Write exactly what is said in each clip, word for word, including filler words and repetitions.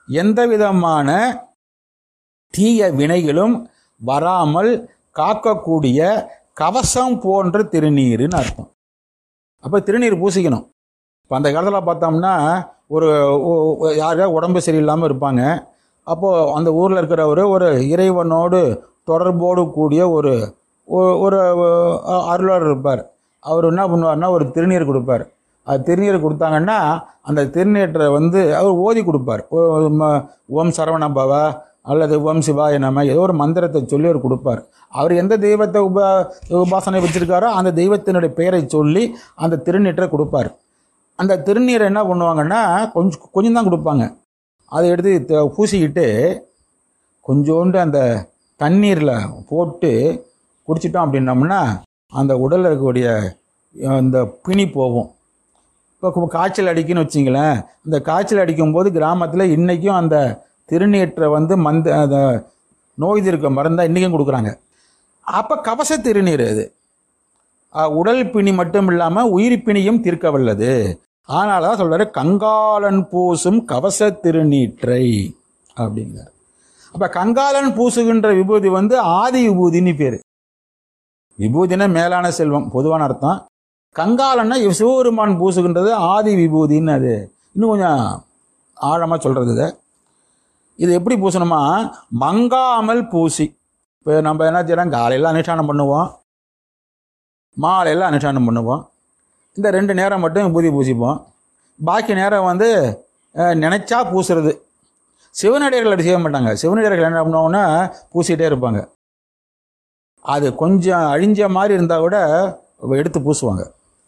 எந்த விதமான தீய வினைகளும் வராமல் காக்கக்கூடிய கவசம் போன்ற திருநீருன்னு அர்த்தம். அப்போ திருநீர் பூசிக்கணும். இப்போ அந்த காலத்தில் பார்த்தோம்னா ஒரு யாருக்கா உடம்பு சரியில்லாமல் இருப்பாங்க. அப்போது அந்த ஊரில் இருக்கிறவர் ஒரு இறைவனோடு தொடர்போடு கூடிய ஒரு ஒரு அருளாளர் இருப்பார். அவர் என்ன பண்ணுவார்னா ஒரு திருநீர் கொடுப்பார். அது திருநீர் கொடுத்தாங்கன்னா அந்த திருநீற்றை வந்து அவர் ஓதி கொடுப்பார். ஓம் சரவண பவா அல்லது ஓம் சிவாய நம ஏதோ ஒரு மந்திரத்தை சொல்லி அவர் கொடுப்பார். அவர் எந்த தெய்வத்தை உப உபாசனை வச்சுருக்காரோ அந்த தெய்வத்தினுடைய பெயரை சொல்லி அந்த திருநீற்றை கொடுப்பார். அந்த திருநீரை என்ன பண்ணுவாங்கன்னா கொஞ்சம் கொஞ்சம் தான் கொடுப்பாங்க. அதை எடுத்து பூசிக்கிட்டு கொஞ்சோண்டு அந்த தண்ணீரில் போட்டு குடிச்சிட்டோம் அப்படின்னோம்னா அந்த உடலில் இருக்கக்கூடிய அந்த பிணி போகும். இப்போ காய்ச்சல் அடிக்குன்னு வச்சிங்களேன், அந்த காய்ச்சல் அடிக்கும்போது கிராமத்தில் இன்றைக்கும் அந்த திருநீற்றை வந்து மந்த அந்த நோய் தீர்க்க மருந்தாக இன்றைக்கும் கொடுக்குறாங்க. அப்போ கவச திருநீர் அது உடல் பிணி மட்டும் இல்லாமல் உயிர் பிணியும் தீர்க்க வல்லது. அதனால தான் சொல்கிறாரு கங்காளன் பூசும் கவச திருநீற்றை அப்படிங்கிறார். அப்போ கங்காளன் பூசுகின்ற விபூதி வந்து ஆதி விபூதின்னு பேர். விபூதினா மேலான செல்வம் பொதுவான அர்த்தம். கங்காளன்னா சிவபெருமான் பூசுகின்றது ஆதி விபூதின்னு. அது இன்னும் கொஞ்சம் ஆழமாக சொல்கிறது. இதை இது எப்படி பூசணுமா, மங்காமல் பூசி. இப்போ நம்ம என்ன செய்யறோம், காலையில் அனுஷ்டானம் பண்ணுவோம், மாலையில் அனுஷ்டானம் பண்ணுவோம். இந்த ரெண்டு நேரம் மட்டும் விபூதி பூசிப்போம். பாக்கி நேரம் வந்து நினைச்சா பூசுறது. சிவனடியார்கள் அப்படி செய்ய மாட்டாங்க. சிவனடியார்கள் என்ன பண்ணுவாங்கன்னா பூசிகிட்டே இருப்பாங்க. அது கொஞ்சம் அழிஞ்ச மாதிரி இருந்தால் கூட எடுத்து பூசுவாங்க.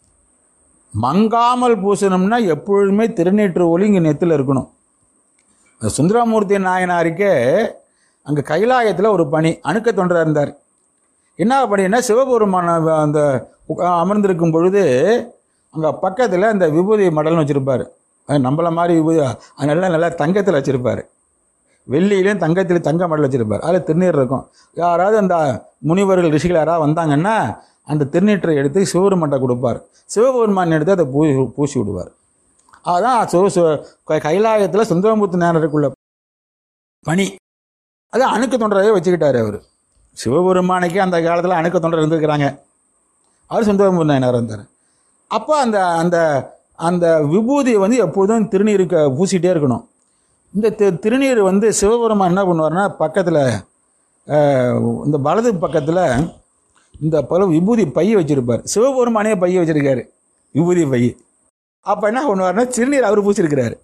மங்காமல் பூசணும்னா எப்பொழுதுமே திருநீற்று ஒளி இங்கே நெத்தில் இருக்கணும். சுந்தரமூர்த்தி நாயனாருக்கே அங்கே கைலாயத்தில் ஒரு பணி, அணுக்க தொண்டராக இருந்தார். என்ன பண்ணினா சிவபெருமான அந்த அமர்ந்திருக்கும் பொழுது அங்கே பக்கத்தில் அந்த விபூதி மடல்னு வச்சுருப்பார். அது நம்மள மாதிரி விபூதி அதனால நல்லா தங்கத்தில் வச்சுருப்பார். வெள்ளியிலையும் தங்கத்திலையும் தங்க மடல் வச்சுருப்பார். அதில் திருநீர் இருக்கும். யாராவது அந்த முனிவர்கள் ரிஷிகள் யாராவது வந்தாங்கன்னா அந்த திருநீற்றை எடுத்து சிவபெருமான்கிட்ட கொடுப்பார். சிவபெருமான் எடுத்து அதை பூ பூசி விடுவார். அதுதான் சிவ கைலாயத்தில் சுந்தரமூர்த்தி நாயனருக்குள்ள பணி. அது அணுக்க தொண்டராகவே வச்சுக்கிட்டார் அவர். சிவபெருமானுக்கே அந்த காலத்தில் அணுக்க தொண்டர் இருந்திருக்கிறாங்க. அவர் சுந்தரமூர்த்தி நாயனார் இருந்தார். அப்போ அந்த அந்த அந்த விபூதியை வந்து எப்போதும் திருநீருக்கு பூசிகிட்டே இருக்கணும். இந்த தி திருநீர் வந்து சிவபெருமான் என்ன பண்ணுவார்னா பக்கத்தில் இந்த வலது பக்கத்தில் இந்த பல விபூதி பைய வச்சுருப்பார். சிவபெருமானே பைய வச்சுருக்காரு விபூதி பை. அப்போ என்ன பண்ணுவார்னா திருநீர் அவர் பூசியிருக்கிறாரு.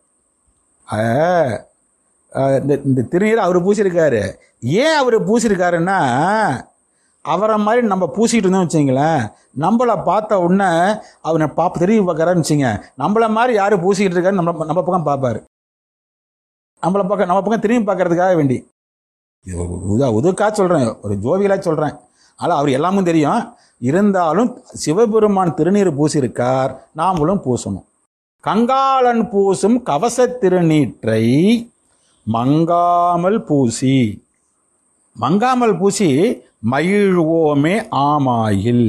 இந்த இந்த திருநீர் அவர் பூசியிருக்காரு. ஏன் அவர் பூசியிருக்காருன்னா அவரை மாதிரி நம்ம பூசிக்கிட்டு இருந்தோம் வச்சுங்களேன், நம்மளை பார்த்த உடனே அவனை பார்ப்ப திரும்பி பார்க்குறாருன்னு வச்சுங்க, நம்மளை மாதிரி யார் பூசிக்கிட்டு இருக்காரு நம்ம நம்ம பக்கம் பார்ப்பார். நம்மளை பக்கம் நம்ம பக்கம் திரும்பி பார்க்கறதுக்காக வேண்டி உதா உதுக்காக சொல்கிறேன், ஒரு ஜோவிகளாக சொல்கிறேன். ஆனால் அவர் எல்லாமும் தெரியும். இருந்தாலும் சிவபெருமான் திருநீர் பூசியிருக்கார், நாமளும் பூசணும். கங்காளன் பூசும் கவச திருநீற்றை மங்காமல் பூசி, மங்காமல் பூசி மகிழ்வோமே ஆமாயில்,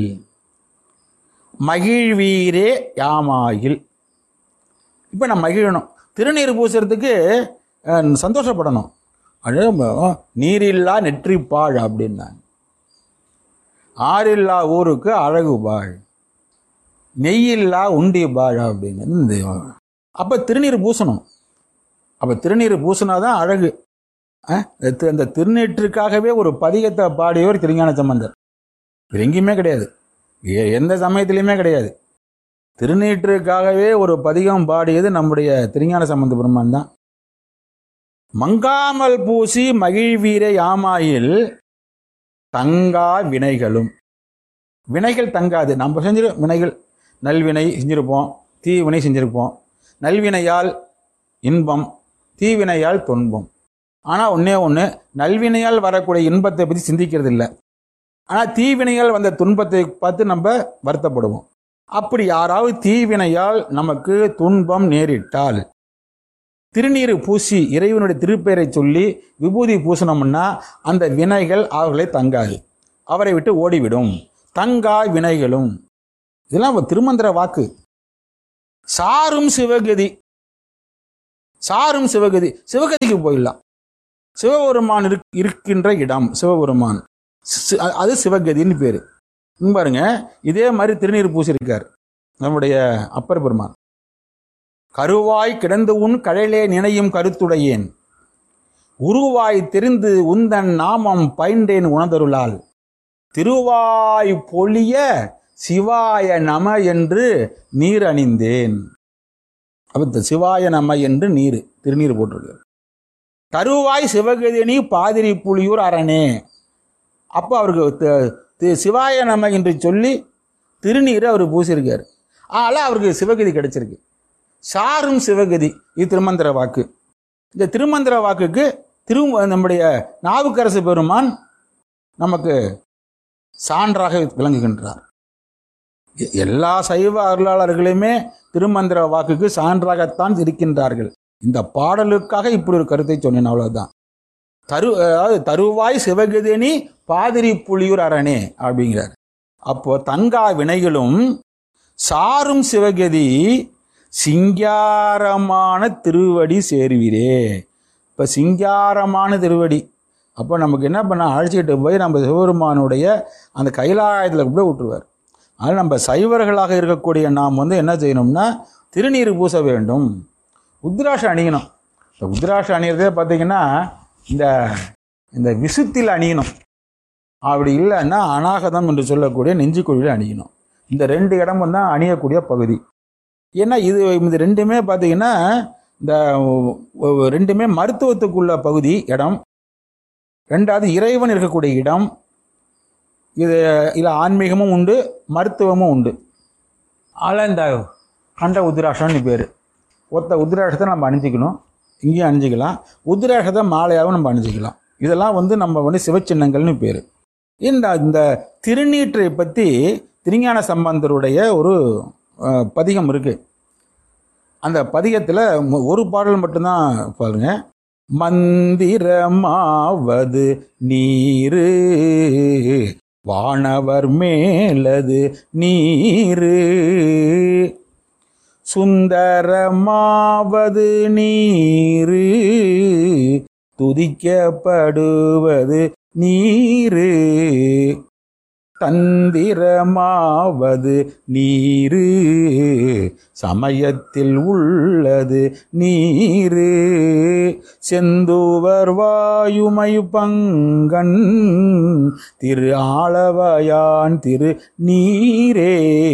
மகிழ்வீரே யாமாயில். இப்போ நான் மகிழணும், திருநீர் பூசுறதுக்கு சந்தோஷப்படணும். அது நீரில்லா நெற்றிப்பாழ் அப்படின்னாங்க. ஆறில்லா ஊருக்கு அழகு பாழ், நெய்யில்லா உண்டி பாழ் அப்படின்னு. அப்போ திருநீர் பூசணும். அப்போ திருநீர் பூசினாதான் அழகு. அந்த திருநீற்றுக்காகவே ஒரு பதிகத்தை பாடியவர் திருஞான சம்பந்தர். வேறு எங்கேயுமே கிடையாது, எந்த சமயத்திலையுமே கிடையாது. திருநீற்றுக்காகவே ஒரு பதிகம் பாடியது நம்முடைய திருஞான சம்பந்த பெருமான் தான். மங்காமல் பூசி மகிழ்வீர யாமாயில் தங்கா வினைகளும். வினைகள் தங்காது. நம்ம செஞ்ச வினைகள், நல்வினை செஞ்சிருப்போம், தீவினை செஞ்சிருப்போம். நல்வினையால் இன்பம், தீவினையால் துன்பம். ஆனால் ஒன்றே ஒன்று, நல்வினையால் வரக்கூடிய இன்பத்தை பற்றி சிந்திக்கிறது இல்லை. ஆனால் தீவினையால் வந்த துன்பத்தை பார்த்து நம்ம வருத்தப்படுவோம். அப்படி யாராவது தீவினையால் நமக்கு துன்பம் நேரிட்டால் திருநீர் பூசி இறைவனுடைய திருப்பெயரை சொல்லி விபூதி பூசணும்னா அந்த வினைகள் அவர்களை தங்காது, அவரை விட்டு ஓடிவிடும். தங்கா வினைகளும். இதெல்லாம் திருமந்திர வாக்கு. சாரும் சிவகதி. சாரும் சிவகதி, சிவகதிக்கு போயிடலாம். சிவபெருமான் இருக்கின்ற இடம் சிவபெருமான், அது சிவகதின்னு பேரு. பாருங்க, இதே மாதிரி திருநீர் பூசியிருக்கார் நம்முடைய அப்பர் பெருமான். கருவாய் கிடந்து உன் கழலே நினையும் கருத்துடையேன், உருவாய் தெரிந்து உந்தன் நாமம் பயின்றேன் உணர்ந்தருளால், திருவாய் பொழிய சிவாய நம என்று நீர் அணிந்தேன். அப்ப சிவாய நம என்று நீர் திருநீர் போட்டிருக்கார். கருவாய் சிவகதினி பாதிரி புலியூர் அரணே. அப்போ அவருக்கு சிவாய நம என்று சொல்லி திருநீர் அவர் பூசியிருக்கார். ஆனால் அவருக்கு சிவகதி கிடைச்சிருக்கு. சாரும் சிவகதி, இது திருமந்திர வாக்கு. இந்த திருமந்திர வாக்குக்கு திரு நம்முடைய நாவுக்கரசு பெருமான் நமக்கு சான்றாக விளங்குகின்றார். எல்லா சைவ அருளாளர்களுமே திருமந்திர வாக்குக்கு சான்றாகத்தான் இருக்கின்றார்கள். இந்த பாடலுக்காக இப்படி ஒரு கருத்தை சொன்னேன், அவ்வளவுதான். தரு அதாவது தருவாய் சிவகதினி பாதிரி புலியூர் அரணே அப்படிங்கிறார். அப்போ தங்கா வினைகளும் சாரும் சிவகதி சிங்காரமான திருவடி சேருவீரே. இப்போ சிங்காரமான திருவடி, அப்போ நமக்கு என்ன பண்ண, அழைச்சிக்கிட்டு போய் நம்ம சிவபெருமானுடைய அந்த கைலாயத்தில் கூட விட்டுருவார். அதனால் நம்ம சைவர்களாக இருக்கக்கூடிய நாம் வந்து என்ன செய்யணும்னா திருநீர் பூச வேண்டும், உத்ராட்சம் அணியணும். இந்த உத்ராட்சம் அணிகிறதே பார்த்தீங்கன்னா இந்த இந்த விசுத்தில் அணியணும். அப்படி இல்லைன்னா அநாகதம் என்று சொல்லக்கூடிய நெஞ்சுக்குழியில் அணியணும். இந்த ரெண்டு இடமும் தான் அணியக்கூடிய பகுதி. ஏன்னா இது இது ரெண்டுமே பார்த்தீங்கன்னா இந்த ரெண்டுமே மருத்துவத்துக்குள்ள பகுதி இடம். ரெண்டாவது இறைவன் இருக்கக்கூடிய இடம். இது இதில் ஆன்மீகமும் உண்டு, மருத்துவமும் உண்டு. அதில் இந்த கண்ட உத்ராட்சம்னு பேர். ஒருத்த உத்ராட்சத்தை நம்ம அணிஞ்சிக்கணும், இங்கேயும் அணிஞ்சிக்கலாம். உத்ராட்சத்தை மாலையாகவும் நம்ம அணிஞ்சிக்கலாம். இதெல்லாம் வந்து நம்ம வந்து சிவச்சின்னங்கள்னு பேர். இந்த இந்த திருநீற்றை பற்றி திருஞான சம்பந்தருடைய ஒரு பதிகம் இருக்கு. அந்த பதிகத்தில் ஒரு பாடல் மட்டும்தான் பாருங்க. மந்திரமாவது நீரு வானவர் மேலது நீரு, சுந்தரமாவது நீரு துதிக்கப்படுவது நீரு, தந்திரமாவது நீரு சமயத்தில் உள்ளது நீரு, செந்துவர் வாயுமை பங்கன் திரு ஆளவயான் திரு நீரே.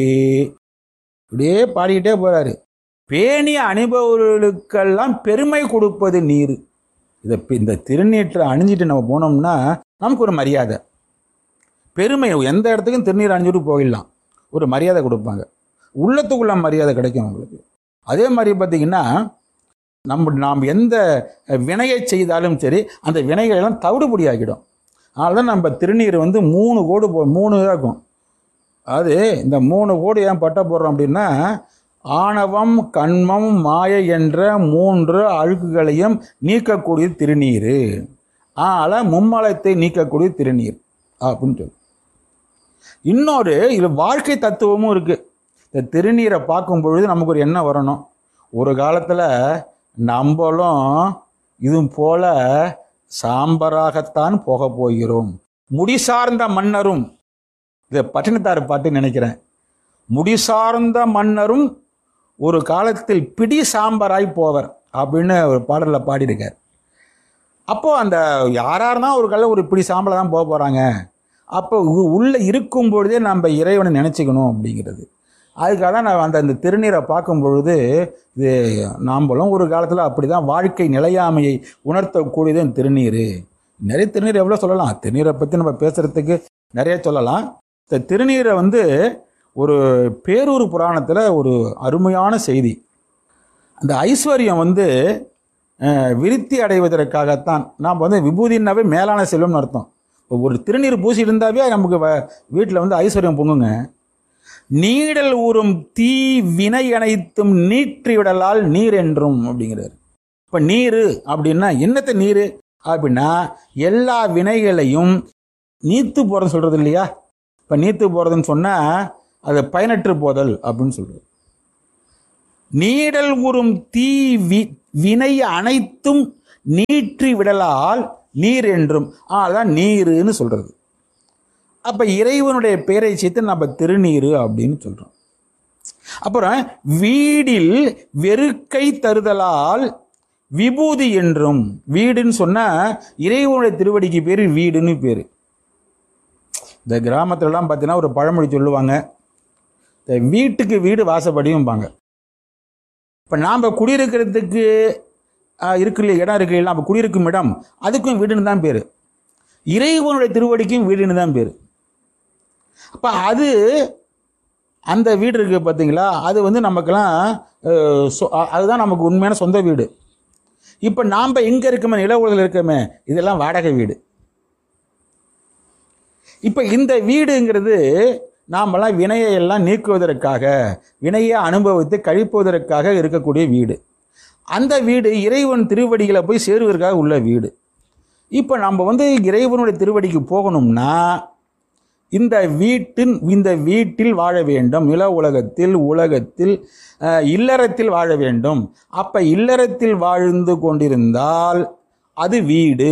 இப்படியே பாடிக்கிட்டே போறாரு. பேணிய அனுபவர்களுக்கெல்லாம் பெருமை கொடுப்பது நீர். இதை இந்த திருநீற்றை அணிஞ்சிட்டு நம்ம போனோம்னா நமக்கு ஒரு மரியாதை, பெருமை. எந்த இடத்துக்கும் திருநீர் அணிஞ்சிட்டு போயிடலாம், ஒரு மரியாதை கொடுப்பாங்க, உள்ளத்துக்குள்ள மரியாதை கிடைக்கும் உங்களுக்கு. அதே மாதிரி பார்த்தீங்கன்னா நம்ம நாம் எந்த வினையை செய்தாலும் சரி அந்த வினைகளெல்லாம் தவிடுபடி ஆகிடும். அதனால தான் நம்ம திருநீர் வந்து மூணு கோடு போ மூணு இருக்கும். அது இந்த மூணு கோடு ஏன் பட்ட போடுறோம் அப்படின்னா, ஆணவம் கண்மம் மாயை என்ற மூன்று அழுக்குகளையும் நீக்கக்கூடிய திருநீர். அதனால் மும்மலத்தை நீக்கக்கூடிய திருநீர் அப்படின்னு சொல்லி. இன்னொரு இது வாழ்க்கை தத்துவமும் இருக்குது. இந்த திருநீரை பார்க்கும் பொழுது நமக்கு ஒரு எண்ணம் வரணும், ஒரு காலத்தில் நம்மளும் இது போல சாம்பராகத்தான் போக போகிறோம். முடிசார்ந்த மன்னரும், இதை பட்டினத்தார் பாட்டு நினைக்கிறேன், முடிசார்ந்த மன்னரும் ஒரு காலத்தில் பிடி சாம்பராய் போவர் அப்படின்னு ஒரு பாடலில் பாடியிருக்கார். அப்போது அந்த யாராருனா ஒரு காலம் ஒரு பிடி சாம்பலை தான் போக போகிறாங்க. அப்போ உள்ளே இருக்கும் பொழுதே நம்ம இறைவனை நினச்சிக்கணும் அப்படிங்கிறது. அதுக்காக தான் நான் அந்த அந்த திருநீரை பார்க்கும் பொழுது இது நாம்பளும் ஒரு காலத்தில் அப்படி தான் வாழ்க்கை நிலையாமையை உணர்த்தக்கூடியது இந்த திருநீர். நிறைய திருநீர் எவ்வளோ சொல்லலாம், திருநீரை பற்றி நம்ம பேசுகிறதுக்கு நிறைய சொல்லலாம். இந்த திருநீரை வந்து ஒரு பேரூர் புராணத்தில் ஒரு அருமையான செய்தி. அந்த ஐஸ்வர்யம் வந்து விருத்தி அடைவதற்காகத்தான். நாம் வந்து விபூதினாவே மேலான செல்வம்னு அர்த்தம். இப்போ ஒரு திருநீர் பூசி இருந்தாவே நமக்கு வீட்டில் வந்து ஐஸ்வர்யம் பொங்குங்க. நீடல் ஊறும் தீ வினை அனைத்தும் நீற்றி விடலால் நீர் என்றும் அப்படிங்கிறார். இப்போ நீர் அப்படின்னா என்னத்தை நீர் அப்படின்னா எல்லா வினைகளையும் நீத்து போகிறதுன்னு சொல்கிறது இல்லையா. இப்போ நீத்து போகிறதுன்னு சொன்னால் அது பயனற்று போதல் அப்படின்னு சொல்கிறது. நீடல் ஊறும் தீ வி வினை அனைத்தும் நீற்றி விடலால் நீர் என்றும் அதான் நீருன்னு சொல்றது. அப்ப இறைவனுடைய பெயரை சேர்த்து நம்ம திருநீரு அப்படின்னு சொல்றோம். அப்புறம் வீடில் வெறுக்கை தருதலால் விபூதி என்றும். வீடுன்னு சொன்னா இறைவனுடைய திருவடிக்கு பேரு வீடுன்னு பேரு. இந்த கிராமத்துல எல்லாம் பார்த்தீங்கன்னா ஒரு பழமொழி சொல்லுவாங்க, இந்த வீட்டுக்கு வீடு வாசப்படியும்பாங்க. இப்ப நாம குடியிருக்கிறதுக்கு இருக்கு இல்லையா, இடம் இருக்கு இல்லை, நம்ம குடியிருக்கும் இடம், அதுக்கும் வீடுன்னு தான் பேரு. இறைவனுடைய திருவடிக்கும் வீடுன்னு தான் பேரு. அப்ப அது அந்த வீடு இருக்கு பார்த்தீங்களா, அது வந்து நமக்கெல்லாம் அதுதான் நமக்கு உண்மையான சொந்த வீடு. இப்ப நாம எங்க இருக்கோமே, நில உலகில் இருக்கோமே, இதெல்லாம் வாடகை வீடு. இப்ப இந்த வீடுங்கிறது நாமெல்லாம் வினையை எல்லாம் நீக்குவதற்காக, வினையை அனுபவித்து கழிப்பதற்காக இருக்கக்கூடிய வீடு. அந்த வீடு இறைவன் திருவடிகளை போய் சேருவதற்காக உள்ள வீடு. இப்ப நம்ம வந்து இறைவனுடைய திருவடிக்கு போகணும்னா இந்த வீட்டின் இந்த வீட்டில் வாழ வேண்டும். நில உலகத்தில் உலகத்தில் இல்லறத்தில் வாழ வேண்டும். அப்ப இல்லறத்தில் வாழ்ந்து கொண்டிருந்தால் அது வீடு.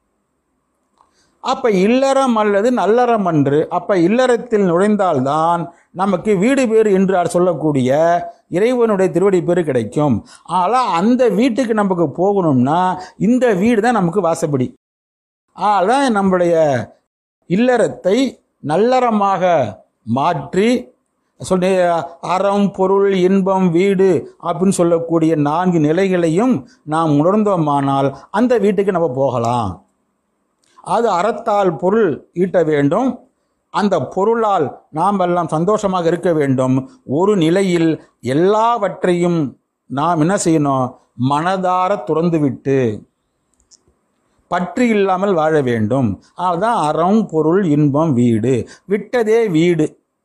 அப்ப இல்லறம் அல்லது நல்லறம் அன்று. அப்ப இல்லறத்தில் நுழைந்தால்தான் நமக்கு வீடு பேறு என்று சொல்லக்கூடிய இறைவனுடைய திருவடி பேறு கிடைக்கும். ஆனால் அந்த வீட்டுக்கு நமக்கு போகணும்னா இந்த வீடு தான் நமக்கு வாசப்படி. அதான் நம்முடைய இல்லறத்தை நல்லறமாக மாற்றி சொல் அறம் பொருள் இன்பம் வீடு அப்படின்னு சொல்லக்கூடிய நான்கு நிலைகளையும் நாம் உணர்ந்தோமானால் அந்த வீட்டுக்கு நம்ம போகலாம். அது அறத்தால் பொருள் ஈட்ட வேண்டும். அந்த பொருளால் நாம் எல்லாம் சந்தோஷமாக இருக்க வேண்டும். ஒரு நிலையில் எல்லாவற்றையும் நாம் என்ன செய்யணும், மனதார துறந்து விட்டு பற்று இல்லாமல் வாழ வேண்டும். அதுதான் அறம் பொருள் இன்பம் வீடு. விட்டதே வீடு,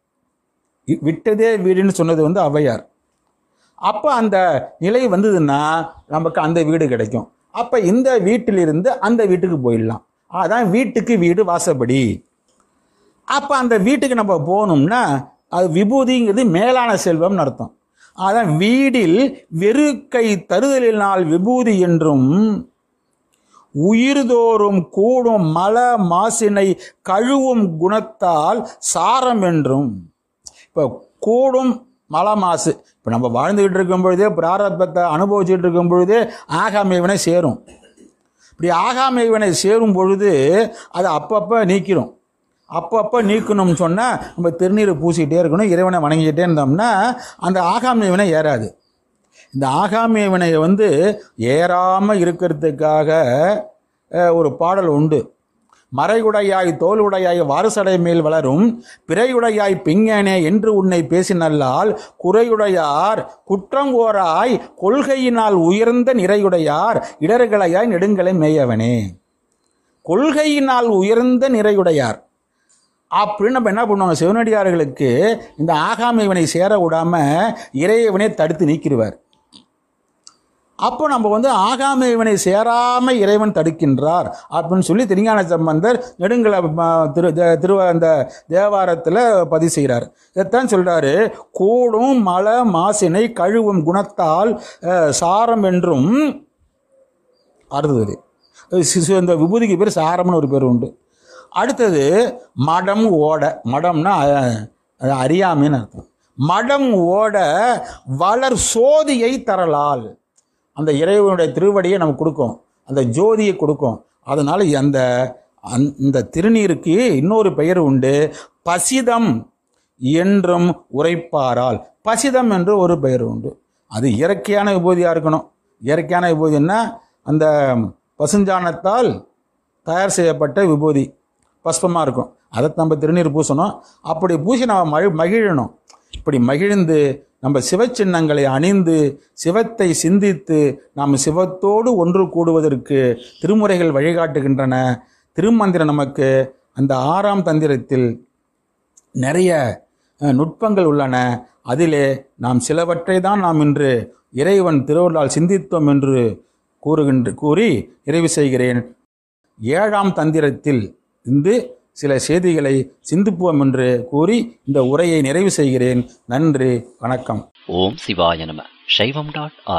விட்டதே வீடுன்னு சொன்னது வந்து ஔவையார். அப்போ அந்த நிலை வந்ததுன்னா நமக்கு அந்த வீடு கிடைக்கும். அப்போ இந்த வீட்டிலிருந்து அந்த வீட்டுக்கு போயிடலாம். அதான் வீட்டுக்கு வீடு வாசப்படி. அப்போ அந்த வீட்டுக்கு நம்ம போகணும்னா அது விபூதிங்கிறது மேலான செல்வம்னு அர்த்தம். அதான் வீடில் வெறுக்கை தருதலினால் விபூதி என்றும், உயிர்தோறும் கூடும் மல மாசினை கழுவும் குணத்தால் சாரம் என்றும். இப்போ கூடும் மல மாசு, இப்போ நம்ம வாழ்ந்துகிட்டு இருக்கும் பொழுதே பிராரப்தத்தை அனுபவிச்சுட்டு இருக்கும் பொழுதே ஆகாமை வினை சேரும். இப்படி ஆகாமை வினை சேரும் பொழுது அதை அப்பப்போ நீக்கிறோம். அப்பப்போ நீக்கணும்னு சொன்னால் நம்ம திருநீரை பூசிக்கிட்டே இருக்கணும், இறைவனை வணங்கிக்கிட்டே இருந்தோம்னா அந்த ஆகாமை வினை ஏறாது. இந்த ஆகாமிய வினையை வந்து ஏறாமல் இருக்கிறதுக்காக ஒரு பாடல் உண்டு. மறையுடையாய் தோலுடையாய் வாரசடை மேல் வளரும் பிறையுடையாய் பிங்கனே என்று உன்னை பேசினல்லால் குறையுடையார் குற்றங்கோராய் கொள்கையினால் உயர்ந்த நிறையுடையார் இடர்களையாய் நெடுங்களை மேயவனே. கொள்கையினால் உயர்ந்த நிறையுடையார் அப்படின்னு நம்ம என்ன பண்ணுவாங்க, சிவனடியார்களுக்கு இந்த ஆகாமியவனை சேர விடாம இறைவனை தடுத்து நீக்கிடுவார். அப்போ நம்ம வந்து ஆகாமியவனை சேராம இறைவன் தடுக்கின்றார் அப்படின்னு சொல்லி திருஞான சம்பந்தர் நெடுங்கல திரு திரு அந்த தேவாரத்தில் பதிவு செய்கிறார். இதைத்தான் சொல்றாரு, கூடும் மல மாசினை கழுவும் குணத்தால் சாரம் என்றும். அடுத்தது இந்த விபூதிக்கு பேர் சாரம்னு ஒரு பேர் உண்டு. அடுத்தது மடம் ஓட. மடம்னா அறியாமைன்னு அர்த்தம். மடம் ஓட வளர் சோதியை தரலால். அந்த இறைவனுடைய திருவடியை நமக்கு கொடுக்கும், அந்த ஜோதியை கொடுக்கும். அதனால அந்த அந்த திருநீருக்கு இன்னொரு பெயர் உண்டு, பசிதம் என்றும் உரைப்பாரால். பசிதம் என்று ஒரு பெயர் உண்டு. அது இயற்கையான விபூதியாக இருக்கணும். இயற்கையான விபூதின்னா அந்த பசுஞ்சாணத்தால் தயார் செய்யப்பட்ட விபூதி பஸ்பமாக இருக்கும். அதை நம்ம திருநீர் பூசணும். அப்படி பூசி நம்ம மழி மகிழணும். இப்படி மகிழ்ந்து நம்ம சிவச்சின்னங்களை அணிந்து சிவத்தை சிந்தித்து நாம் சிவத்தோடு ஒன்று கூடுவதற்கு திருமுறைகள் வழிகாட்டுகின்றன. திருமந்திரம் நமக்கு அந்த ஆறாம் தந்திரத்தில் நிறைய நுட்பங்கள் உள்ளன. அதிலே நாம் சிலவற்றை தான் நாம் இன்று இறைவன் திருவருளால் சிந்தித்தோம் என்று கூறுகின்ற கூறி நிறைவு செய்கிறேன். ஏழாம் தந்திரத்தில் இருந்து சில செய்திகளை சிந்திப்போம் என்று கூறி இந்த உரையை நிறைவு செய்கிறேன். நன்றி, வணக்கம். ஓம் சிவாய நம. சைவம் டாட் ஆர்கின்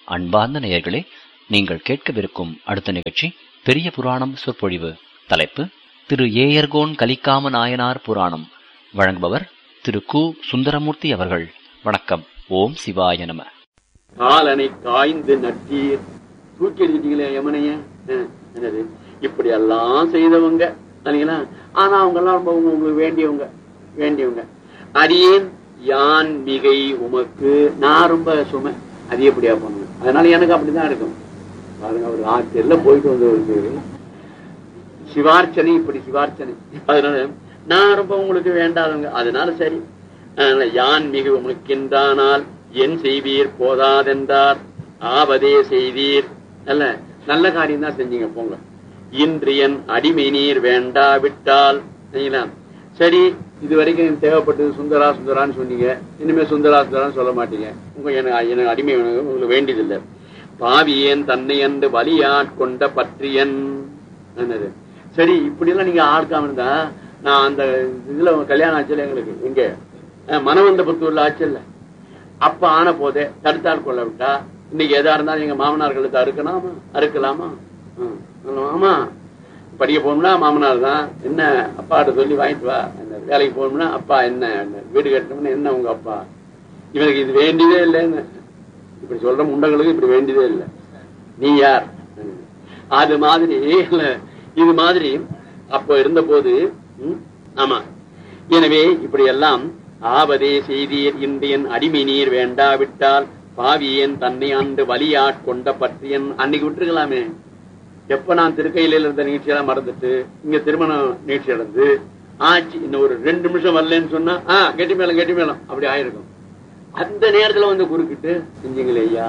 அன்பார்ந்த நேயர்களே, நீங்கள் கேட்கவிருக்கும் அடுத்த நிகழ்ச்சி பெரிய புராணம் சொற்பொழிவு. தலைப்பு திரு ஏயர்கோன் கலிக்காம நாயனார் புராணம். வழங்குபவர் திரு கு சுந்தரமூர்த்தி அவர்கள். வணக்கம். ஓம் சிவாய நம. காலனை காய்ந்து நட்டீர் தூக்கி எடுத்துட்டீங்களே யமனைய, என்னது இப்படி எல்லாம் செய்தவங்க இல்லைங்களா? ஆனா அவங்க எல்லாம் ரொம்ப உங்களுக்கு வேண்டியவங்க வேண்டியவங்க அடியேன் யான் மிகை உமக்கு, நான் ரொம்ப சுமை அதிகப்படியா போனேன். அதனால எனக்கு அப்படிதான் இருக்கும். பாருங்க, ஒரு ஆத்திரில போயிட்டு வந்தவருக்கு சிவார்ச்சனை, இப்படி சிவார்ச்சனை. அதனால நான் ரொம்ப உங்களுக்கு வேண்டாதவங்க. அதனால சரி, யான் மிக உமக்கின்றானால் என் செய்வீர் போதாதென்றார், ஆவதே செய்வீர். நல்ல நல்ல காரியம் தான் செஞ்சீங்க, போங்க. இன்று என் அடிமை நீர் வேண்டா விட்டால் சரி. இது வரைக்கும் தேவைப்பட்டது சுந்தரா சுந்தரான்னு சொன்னீங்க, இனிமே சுந்தரா சுந்தரான்னு சொல்ல மாட்டீங்க. உங்க எனக்கு அடிமை உங்களுக்கு வேண்டியதில்லை. பாவியன் தன்னை என்று வலியாட்கொண்ட பற்றியன் என்னது சரி. இப்படி எல்லாம் நீங்க ஆட்காம இருந்தா, நான் அந்த இதுல கல்யாணம் ஆச்சுல எங்களுக்கு, எங்க மனவந்தபுத்தூர்ல ஆச்சுல்ல, அப்ப ஆன போதே தடுத்தால் கொள்ள விட்டா இன்னைக்கு எதா இருந்தாலும் எங்க மாமனார்களுக்கு அறுக்கலாமா அறுக்கலாமா? ஆமா, படிக்க போகணும்னா மாமனார் தான். என்ன அப்பாட்ட சொல்லி வாங்கிட்டு வா. வேலைக்கு போகணும்னா அப்பா, என்ன வீடு கட்டணும்னா என்ன உங்க அப்பா. இவனுக்கு இது வேண்டியதே இல்லைன்னு இப்படி சொல்ற முண்டங்களுக்கு இப்படி வேண்டியதே இல்லை. நீ யார்? அது மாதிரி இது மாதிரி அப்ப இருந்த போது, ஆமா. எனவே இப்படி எல்லாம் ஆவதே செய்தீர் இந்தியன் அடிமை நீர் வேண்டாவிட்டால் பாவியன் தன்னை ஆண்டு வலியாட்கொண்ட பற்றியன். அன்னைக்கு விட்டுருக்கலாமே. எப்ப நான் திருக்கையில இருந்த நிகழ்ச்சியெல்லாம் மறந்துட்டு இங்க திருமணம் நிகழ்ச்சி நடந்து ஆச்சு, இன்னும் ஒரு ரெண்டு நிமிஷம் வரலன்னு சொன்னா ஆஹ் கெட்டி மேலம் கெட்டி மேலம் அப்படி ஆயிருக்கும். அந்த நேரத்துல வந்து குறுக்கிட்டு செஞ்சீங்களே ஐயா.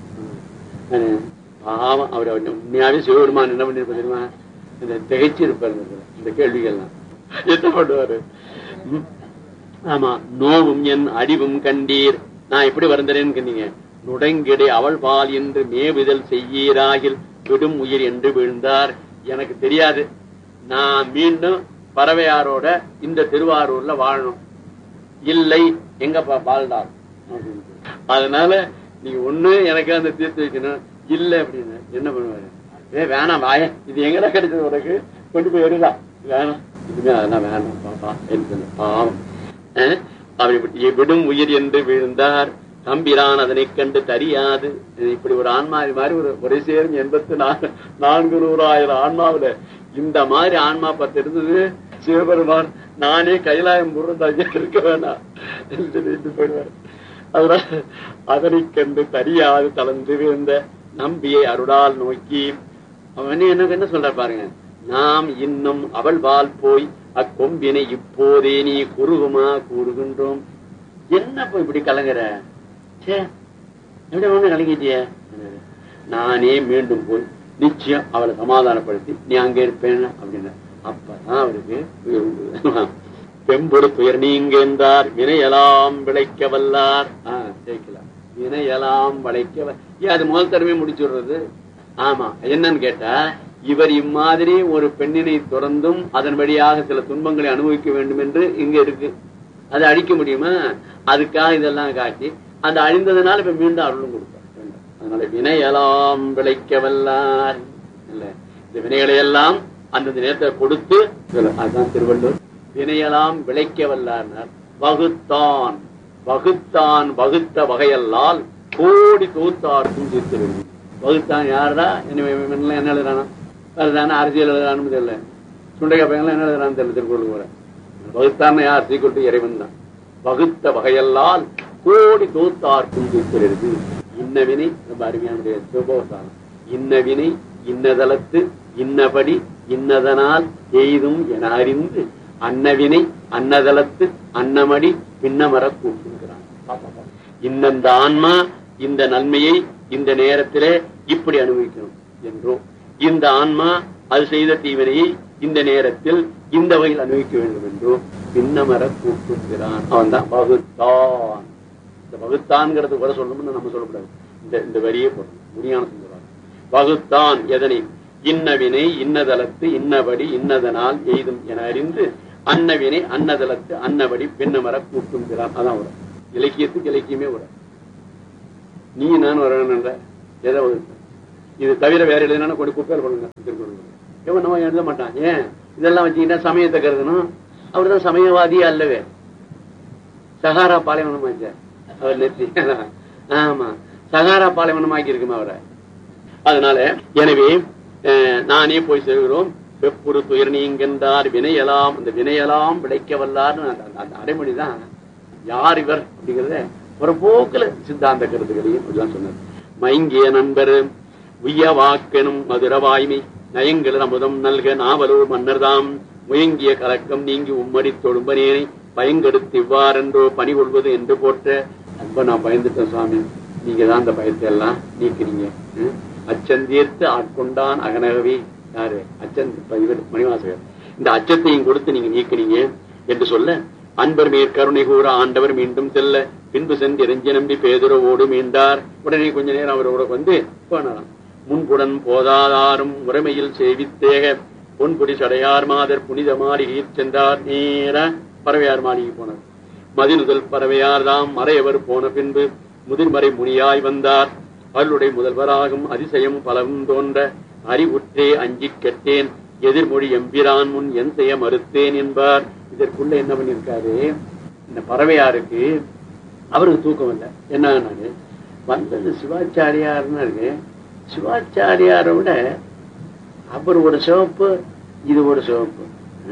பாவம், அவர் உண்மையாவே சிவபெருமான் என்ன பண்ணிருப்ப தெரியுமா? இந்த திகைச்சு இருப்பாரு இந்த கேள்விகள்லாம். என்ன பண்ணுவாரு? ஆமா, நோவும் என் அடிவும் கண்டீர். நான் எப்படி வருந்தேன்னு கண்டீங்க. நுடங்கிடை அவள் பால் என்று மேவுதல் செய்யீராகில் விடும் உயிர் என்று விழுந்தார். எனக்கு தெரியாது, நான் மீண்டும் பறவையாரோட இந்த திருவாரூர்ல வாழணும். இல்லை எங்கப்பா பால்டார். அதனால நீங்க ஒண்ணு எனக்கு அந்த தீர்த்து வைக்கணும். இல்ல அப்படின்னு என்ன பண்ணுவாரு? ஏ வேணாம் வாய, இது எங்கடா கிடைச்சது உனக்கு, கொண்டு போய் எடுலாம். வேணாம், இதுமே அதெல்லாம் வேணாம் பாப்பா என்று பாவம். அப்படி விடும் உயிர் என்று விழுந்தார். தம்பிரான் அதனை கண்டு தெரியாது. இப்படி ஒரு ஆன்மா மாதிரி ஒரு ஒரே சேர்ந்து எண்பத்தி நாலு நான்கு நூறாயிரம் ஆன்மாவில இந்த மாதிரி ஆன்மா பத்து இருந்தது. சிவபெருமான் நானே கைலாயம் முருந்தாங்க இருக்க வேணாம் போயிடுவார். அதனால அதனை கண்டு தெரியாது தளர்ந்து விழுந்த நம்பியை அருளால் நோக்கி அவன் எனக்கு என்ன சொல்ற பாருங்க. நாம் இன்னும் அவள் பால் போய் அக்கொம்பினை இப்போதே நீ குறுகுமா கூறுகின்றோம். என்ன போய் இப்படி கலங்குற? எப்படி ஒண்ணு கலங்கிட்டிய? நானே மீண்டும் போய் நிச்சயம் அவளை சமாதானப்படுத்தி நீ அங்க இருப்பேன் அப்படின்னு. அப்பதான் அவருக்கு பெம்பொடு துயர் நீங்க என்றார். வினையெல்லாம் விளைக்க வல்லார். ஆஹ் சேர்க்கலாம். வினையெல்லாம் விளைக்க அது முதல் தடவை முடிச்சுடுறது. ஆமா, என்னன்னு கேட்டா, இவர் இம்மாதிரி ஒரு பெண்ணினை துறந்தும் அதன் வழியாக சில துன்பங்களை அனுபவிக்க வேண்டும் என்று இங்க இருக்கு. அதை அழிக்க முடியுமா? அதுக்காக இதெல்லாம் காட்டி அந்த அழிந்ததுனால இப்ப மீண்டும் அருளும் கொடுப்பார். அதனால வினையெல்லாம் விளைக்க வல்லார் இல்ல, இந்த வினைகளை எல்லாம் அந்தந்த நேரத்தை கொடுத்து, அதுதான் திருவள்ளுவர் வினையெல்லாம் விளைக்க வல்லார். வகுத்தான் வகுத்தான் வகுத்த வகையல்லால் கோடி தொகுத்தார்க்கும் தீர்த்திருவி. வகுத்தான் யாருடா? என்ன என்ன எழுதுறானா? அதுதானே அரசியல் எழுதுறான்னு தெரியல. சுண்டைக்கா பையன்லாம் என்ன எழுதுறான்னு தெரியல. திருக்குறள் வகுத்தான் யார்? சீக்கிரம் இறைவன் தான். வகுத்த வகையல்லால் கோடி தொகுத்தார்க்கும் தீர்த்திருவி. இன்னவினை ரொம்ப அருமையான சிவபோசானம். இன்னவினை இன்னதளத்து இன்னபடி இன்னதனால் எய்தும் என அறிந்து அன்னவினை அன்னதளத்து அன்னமடி பின்னமர கூட்டுகிறான். இந்த ஆன்மா இந்த நன்மையை இந்த நேரத்திலே இப்படி அனுபவிக்கணும் என்றோ, இந்த ஆன்மா அது செய்த தீவினையை இந்த நேரத்தில் இந்த வகையில் அனுபவிக்க வேண்டும் என்றோ பின்னமர கூட்டுகிறான். அவன் தான் வகுத்தான். இந்த வகுத்தான்ங்கிறது கூட சொல்லணும்னு நம்ம சொல்லக்கூடாது. இந்த இந்த வரியே போடணும். முடியான சொல்றாங்க. வகுத்தான் எதனை? இன்னவினை இன்னதளத்து இன்னபடி இன்னதனால் எய்தும் என அறிந்து அன்னவினை அன்னதளத்து அன்னபடி பின்னமர கூட்டுகிறான். அதான் வரும். இலக்கியத்துக்கு இலக்கியமே வரும். நீ நான் வரணுன்ற ஏதோ இது தவிர வேற எழுதுனா கொண்டு குப்பையில் பண்ணுங்க திருக்குறள். எவன் நம்ம எழுத மாட்டான். ஏன் இதெல்லாம் வச்சுக்கிட்டா சமயத்தை கருதணும். அவர் தான் சமயவாதியே அல்லவே. சகாரா பாலைவனமாச்ச அவர் நெத்தி. ஆமா, சகாரா பாலைவனமாக்கி இருக்குமா அவரை. அதனால எனவே நானே போய் சேர்கிறோம். வெப்புறு துயர் நீங்கென்றார் வினையலாம், அந்த வினையலாம் விளைக்க வல்லார்னு அந்த அடைமொழிதான் யார் இவர் அப்படிங்கிறத புறப்போக்கில் சித்தாந்த கருத்துக்களையும் எல்லாம் சொன்னார். மயங்கிய நண்பர் உய்ய வாக்கெனும் மதுர வாய்மை நயங்கள் அமுதம் நல்க நாவலூர் மன்னர்தாம் முயங்கிய கலக்கம் நீங்கி உம்மடி தொழும்பனேனை பயங்கெடுத்து இவ்வாறென்றோ பணி கொள்வது என்று போட்ட. அப்ப நான் பயந்துட்டேன் சுவாமி, நீங்க தான் அந்த பயத்தை எல்லாம் நீக்கிறீங்க. அச்சந்தீர்த்து ஆட்கொண்டான் அகனகவி யாரு அச்சன் மணிவாசகர். இந்த அச்சத்தையும் கொடுத்து நீங்க நீக்கிறீங்க என்று சொல்ல, அன்பர் மேற்கருணை கூற ஆண்டவர் மீண்டும் செல்ல பின்பு சென்று இறைஞ்சி நம்பி பேதுரவோடு மீண்டார். உடனே கொஞ்ச நேரம் அவரோட வந்து போனாராம். முன்புடன் போதாதாரும் முறைமையில் செய்வித்தேக பொன்புடி சடையார் மாதர் புனித மாளிகையில் சென்றார். நேர பறவையார் மாளிகை போனார். மதிநுதல் பறவையார் தாம் மறையவர் போன பின்பு முதிர்மறை முனியாய் வந்தார். அவர்களுடைய முதல்வராகும் அதிசயம் பலவும் தோன்ற அறிவுற்றே அஞ்சி கெட்டேன் எதிர்மொழி எம்பிரான் முன் என் செய்ய மறுத்தேன் என்பார். இதற்குள்ள என்ன பண்ணிருக்காரு இந்த பறவையாருக்கு? அவருக்கு தூக்கம் இல்லை. என்ன வந்தது சிவாச்சாரியார்னு இருக்கு. சிவாச்சாரியாரை விட அவர் ஒரு சிவப்பு, இது ஒரு சிவப்பு.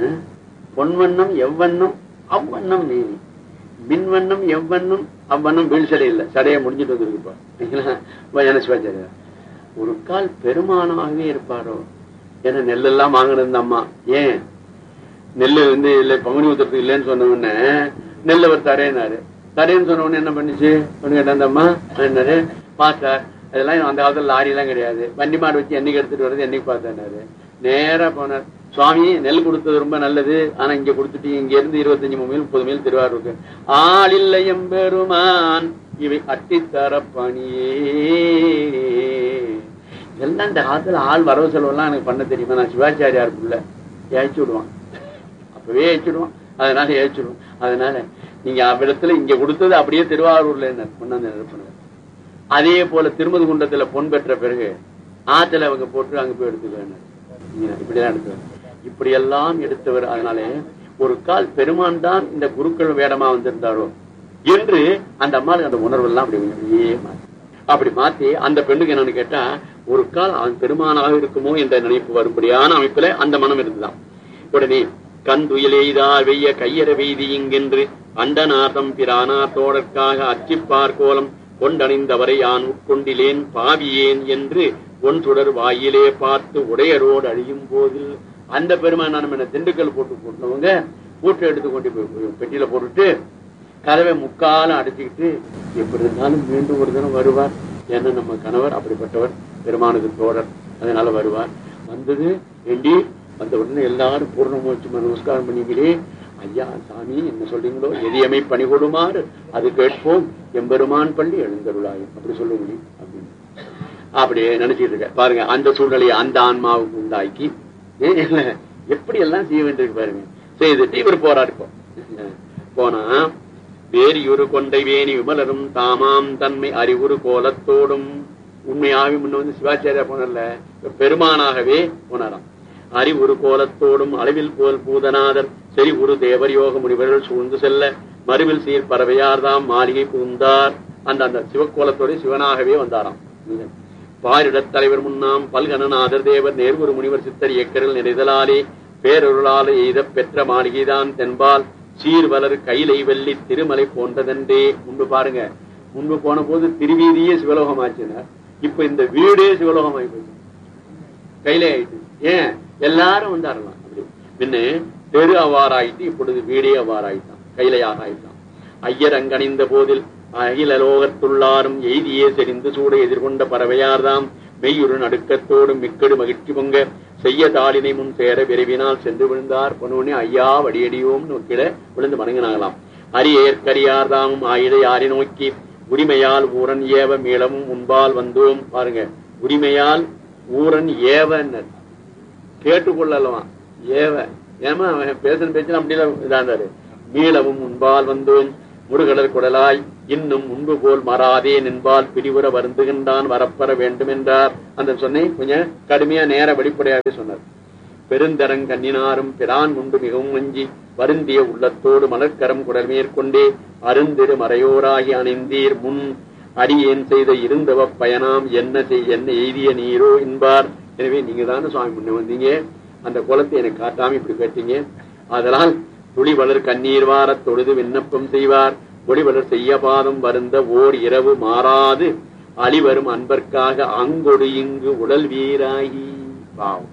பொன்வண்ணம் எவ்வண்ணம் அவ்வண்ணம் நீதி, மின்வண்ணம் எவ்வண்ணம் அவ்வண்ணம் வீழ் சடை இல்லை. சடையை முடிஞ்சிட்டு வந்துருக்குப்பா என்ன சிவாச்சாரியார். ஒரு கால் பெருமானமாகவே இருப்பாரோ. ஏன்னா நெல்லெல்லாம் வாங்கினது இந்த அம்மா. ஏன் நெல்லு வந்து இல்லை பங்குனி உத்திரத்துக்கு இல்லைன்னு சொன்ன உடனே நெல் அவர் தரேனாரு. தரேன்னு சொன்ன உடனே என்ன பண்ணிச்சு கேட்ட அந்த அம்மா என்னாரு பார்த்தார். அதெல்லாம் அந்த காலத்துல லாரி எல்லாம் கிடையாது. வண்டி மாடு வச்சு என்னைக்கு எடுத்துட்டு வர்றது என்னைக்கு பார்த்தாரு. நேரா போனார். சுவாமி நெல் கொடுத்தது ரொம்ப நல்லது, ஆனா இங்க கொடுத்துட்டு இங்க இருந்து இருபத்தஞ்சு மைல் முப்பது மைல் திருவாரூருக்கு ஆளில்லை எம்பெருமான் இவை அட்டித்தர பணியே. இதெல்லாம் இந்த காலத்துல ஆள் வரவு செலவெல்லாம் எனக்கு பண்ண தெரியுமா? நான் சிவாச்சாரியாருக்குள்ள ஏச்சு விடுவான், அப்பவே ஏச்சுடுவான். அதனால ஏச்சுடுவோம். அதனால நீங்க அவ்விடத்துல இங்க கொடுத்தது அப்படியே திருவாரூர்ல என்ன கொண்டாந்து நிரப்புனார். அதே போல திருமது குண்டத்துல பொன் பெற்ற பிறகு ஆத்துல அவங்க போட்டு அங்க போய் எடுத்துக்க இப்படிதான் எடுத்துவார். இப்படியெல்லாம் எடுத்தவர். அதனால ஒரு கால் பெருமான் தான் இந்த குருக்கள் வேடமா வந்திருந்தாரோ என்று அந்த அம்மாவுக்கு அந்த உணர்வு எல்லாம் அப்படி அப்படியே மாத்தி அப்படி மாத்தி அந்த பெண்ணுக்கு என்னன்னு கேட்டா ஒரு கால் அவன் பெருமானாக இருக்குமோ என்ற நினைப்பு வரும்படியான அமைப்புல அந்த மனம் இருந்துதான். உடனே கண் துயிலெய்தார் வெய்ய கையற வெய்தி இங்கென்று அண்டநாதம் பிரானார் தோடற்காக அச்சிப்பார் கோலம் கொண்டணிந்தவரை யான் உட்கொண்டிலேன் பாவியேன் என்று ஒன் சுடர் வாயிலே பார்த்து உடையரோடு அழியும் போதில் அந்த பெருமான் என்ன திண்டுக்கல் போட்டு போட்டவங்க பூட்டை எடுத்து கொண்டு போய் பெட்டியில போட்டுட்டு கதவை முக்காலம் அடைச்சிக்கிட்டு எப்படி இருந்தாலும் மீண்டும் ஒரு தினம் வருவார். ஏன்னா நம்ம கணவர் அப்படிப்பட்டவர், பெருமானுக்கு தோழர், அதனால வருவார். வந்தது வேண்டி வந்த உடனே எல்லாரும் பூர்ணமோட்சி நமஸ்காரம் பண்ணிக்கிறே. ஐயா சாமி என்ன சொல்றீங்களோ எதியமை பணி கொடுமாறு அது கேட்போம் எம்பெருமான் பள்ளி எழுந்தருளாயும் அப்படி சொல்ல முடியும் அப்படின்னு அப்படியே நினைச்சிட்டு இருக்க பாருங்க. அந்த சூழ்நிலையை அந்த ஆன்மாவுக்கு உண்டாக்கி எப்படி எல்லாம் செய்ய வேண்டியிருக்கு பாருங்க. செய்துட்டு இவர் போராடிப்போம். போனா வேரியுரு கொண்டை வேணி விமலரும் தாமாம் தன்மை அறிவுறு கோலத்தோடும் உண்மையாகவே முன்ன வந்து சிவாச்சாரியா போனல பெருமானாகவே போனாராம். அறிவுறு கோலத்தோடும் அளவில் போல் பூதநாதர் செறி உரு தேவர் யோக முனிவர்கள் சூழ்ந்து செல்ல மறுவில் சீர் பறவையார்தாம் மாளிகை புகுந்தார். அந்த அந்த சிவக்கோலத்தோட சிவனாகவே வந்தாராம். பாரிடத் தலைவர் முன்னாம் பல்கணநாதர் தேவர் நேர்குரு முனிவர் சித்தர் இயக்கர்கள் நிறைதலாலே பேரொருளால் எய்த பெற்ற மாளிகைதான் தென்பால் சீர்வலர் கைலை வெள்ளி திருமலை போன்றதென்றே. முன்பு பாருங்க, முன்பு போன போது திருவீதியே சிவலோகம் ஆச்சுனார். இப்ப இந்த வீடே சிவலோகம் ஆகி போச்சு, கையிலே ஆயிட்டு. ஏன் எல்லாரும் வந்தாரலாம். அப்படி பின்ன தெரு அவ்வாறாயிட்டு இப்பொழுது வீடே அவ்வாறாயிட்டான், கைலையாக ஆயிட்டான். ஐயர் அங்கணிந்த போதில் அகிலலோகத்துள்ளாரும் எய்தியே செறிந்து சூட எதிர்கொண்ட பறவையார்தாம் மெய்யுறு நடுக்கத்தோடும் மிக்கடு மகிழ்ச்சி பொங்க செய்ய தாளினை முன் சேர விரைவினால் சென்று விழுந்தார். பொன்னே ஐயா வடியடியோம் நோக்கிட விழுந்து வணங்கினாங்களாம். அரியற்கரியார்தாமும் ஆயிட யாரை நோக்கி உரிமையால் ஊரன் ஏவ மீளமும் முன்பால் வந்தோம். பாருங்க, உரிமையால் ஊரன் ஏவ கேட்டுக்கொள்ளலாம் ஏவ. ஏமா பேசுன பேச்சு அப்படிலாம் இதாண்டாரு. மீளவும் முன்பால் வந்தோம் முடுகடல் குடலாய் இன்னும் முன்பு போல் மறாதே நின்பால் பிடிவுற வருந்துகின்றான் வரப்பெற வேண்டும் என்றார். அந்த சொன்னை கொஞ்சம் கடுமையா நேர வெளிப்படையாகவே சொன்னார். பெருந்தரங் கண்ணினாரும் பிரான் உண்டு மிகவும் அஞ்சி வருந்திய உள்ளத்தோடு மலர்க்கரம் குடல் மேற்கொண்டே அருந்திரு மறையோராகி அணிந்தீர் முன் அடியேன் செய்த இருந்தவ பயனாம் என்ன செய் என்ன எய்திய நீரோ என்பார். எனவே நீங்க தானே சுவாமி முன்ன வந்தீங்க, அந்த குலத்தை எனக்கு காட்டாம இப்படி கேட்டீங்க. அதனால் துளி வளர் கண்ணீர் வார தொழுது விண்ணப்பம் செய்வார். ஒளி வளர் செய்ய பாதம் வருந்த ஓர் இரவு மாறாது அழிவரும் அன்பர்க்காக அங்கொடு இங்கு உடல் வீராகி. பாவம்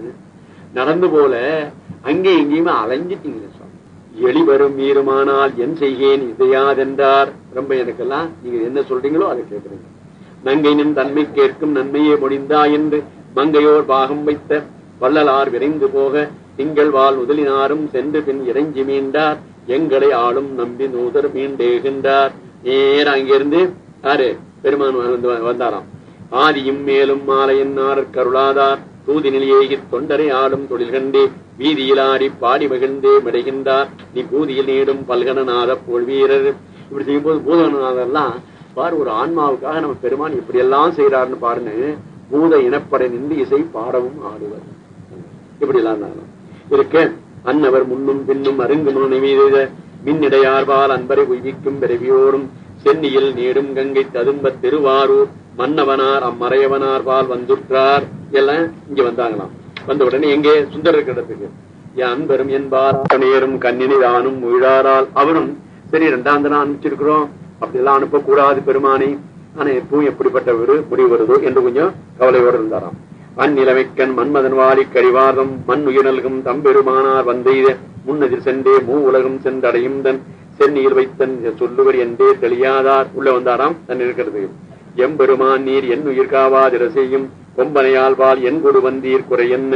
நடந்து போல அங்கே எங்கேயுமே அலைஞ்சிட்டீங்க சுவாமி. எளிவரும் மீறுமானால் என் செய்கேன் இதையாதென்றார். ரொம்ப எனக்கெல்லாம் நீங்க என்ன சொல்றீங்களோ அதை கேட்கிறீங்க. நங்கையின் தன்மை கேட்கும் நன்மையே முடிந்தா என்று மங்கையோர் பாகம் வைத்த வள்ளலார் விரைந்து போக திங்கள் வாழ் முதலினாரும் சென்று பின் இறைஞ்சி மீண்டார். எங்களை ஆளும் நம்பி நூதர் மீண்டேகின்றார். நேர அங்கிருந்து யாரு பெருமான் வந்தாராம். ஆதியும் மேலும் மாலையன்னார் கருளாதார் தூதினில் ஏகி தொண்டரை ஆளும் தொழில் கண்டே வீதியில் ஆடி பாடி மகிழ்ந்தே மிடைகின்றார். நீ பூதியில் நீடும் பல்கணநாத போல் வீரர். இப்படி செய்யும் போது பூதகணநாதெல்லாம் பாரு, ஒரு ஆன்மாவுக்காக நம்ம பெருமான் இப்படி எல்லாம் செய்யறாருன்னு பாருன்னு பூத இனப்படை நின்று இசை பாடவும் ஆடுவர். இப்படி எல்லாம் இருக்க அன்னவர் முன்னும் பின்னும் அருங்கு நிமித மின்னிடையார்பால் அன்பரை உய்விக்கும் பிறவியோரும் சென்னியில் நீடும் கங்கை ததும்ப திருவாரூர் மன்னவனார் அம்மறையவனார் பால் வந்துற்றார். எல்லாம் இங்க வந்தாங்களாம். வந்த உடனே எங்கே சுந்தரர் கிடத்துக்கு அன்பரும் என்பார் நேரும் கண்ணினை தானும் உயிராரால் அவரும் சரி இரண்டாம் தினம் அனுப்பிச்சிருக்கிறோம், அப்படி எல்லாம் அனுப்பக்கூடாது பெருமானை, ஆனா எப்பவும் எப்படிப்பட்ட ஒரு முடிவு வருதோ என்று கொஞ்சம் கவலையோடு இருந்தாராம். அந்நிலைமைக்கண் மன்மதன் வாழி கரிவாதம் மண் உயிர்நல்கும் தம்பெருமானார் வந்தெய்த முன்னதில் சென்றே மூ உலகம் சென்றடையும் தன் சென்னியில் வைத்தன் சொல்லுவர் என்றே தெளியாதார். உள்ள வந்தாராம் தன் இருக்கிறது. எம்பெருமான் நீர் என் உயிர் காவாதிர செய்யும் கொம்பனையால் வாழ் என் கொடு வந்தீர் குறை என்ன.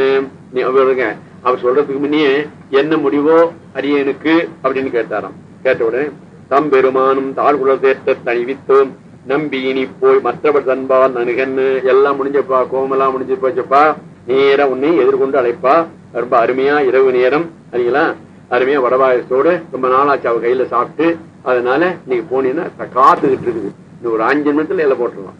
அவர் சொல்றதுக்கு முன்னே என்ன முடிவோ அரியனுக்கு அப்படின்னு கேட்டாராம். கேட்ட உடனே தம்பெருமானும் தாழ்குழல் தேற்ற தணிவித்தோம் நம்பி இனி போய் மற்றவர் தன்பால் நணுகன்னு. எல்லாம் முடிஞ்சப்பா, கோமெல்லாம் முடிஞ்சு போச்சப்பா, நேர உன்னை எதிர்கொண்டு அழைப்பா. ரொம்ப அருமையா இரவு நேரம் சரிங்களா, அருமையா வடபாயத்தோடு ரொம்ப நாளாச்சு அவ கையில சாப்பிட்டு, அதனால நீங்க போனீங்கன்னா காத்துக்கிட்டு இருக்குது, இன்னும் ஒரு அஞ்சு நிமிஷத்துல எல்லாம் போட்டுடலாம்